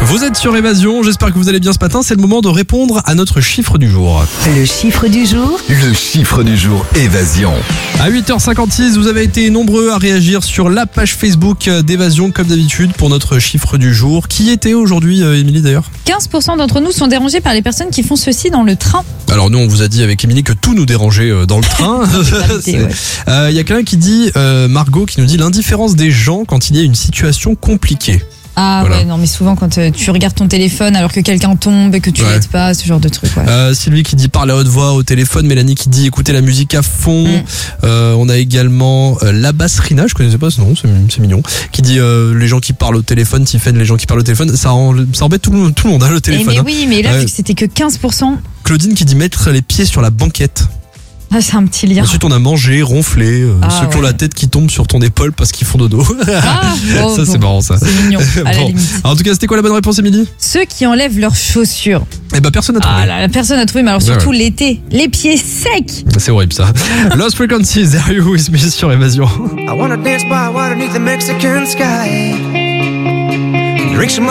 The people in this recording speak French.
Vous êtes sur Évasion, j'espère que vous allez bien ce matin. C'est le moment de répondre à notre chiffre du jour. Le chiffre du jour. Le chiffre du jour, Évasion. À 8h56, vous avez été nombreux à réagir sur la page Facebook d'Évasion comme d'habitude pour notre chiffre du jour. Qui était aujourd'hui, Émilie d'ailleurs ? 15% d'entre nous sont dérangés par les personnes qui font ceci dans le train. Alors nous on vous a dit avec Émilie que tout nous dérangeait dans le train. Il y a quelqu'un qui dit, Margot qui nous dit l'indifférence des gens quand il y a une situation compliquée. Ah voilà. Ouais, non mais souvent quand tu regardes ton téléphone alors que quelqu'un tombe et que tu l'aides pas, ce genre de truc. Ouais. Sylvie qui dit parler à haute voix au téléphone, Mélanie qui dit écouter la musique à fond. On a également la basserina, je connaissais pas ce nom, c'est mignon, qui dit les gens qui parlent au téléphone, Tiffen, les gens qui parlent au téléphone, ça embête tout le monde le téléphone. Mais oui, mais là vu que c'était que 15%. Claudine qui dit mettre les pieds sur la banquette. Ah, c'est un petit lien. Ensuite on a mangé, ronflé, ceux qui ont la tête qui tombe sur ton épaule parce qu'ils font dodo. Ça c'est marrant ça. C'est mignon, à la limite. Alors, en tout cas c'était quoi la bonne réponse, Émilie ? Ceux qui enlèvent leurs chaussures. Eh ben personne n'a trouvé. Ah là, personne n'a trouvé, mais alors surtout l'été, les pieds secs. C'est horrible ça. Lost Frequencies, There You With Me sur Évasion. I wanna dance by water beneath the Mexican sky. Drink some